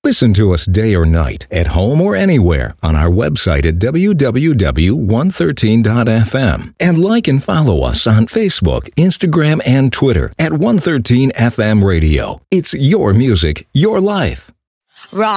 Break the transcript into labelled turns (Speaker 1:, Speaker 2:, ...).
Speaker 1: Listen to us day or night, at home or anywhere, on our website at www.113.fm. And like and follow us on Facebook, Instagram, and Twitter at 113 FM Radio. It's your music, your life.
Speaker 2: Rock.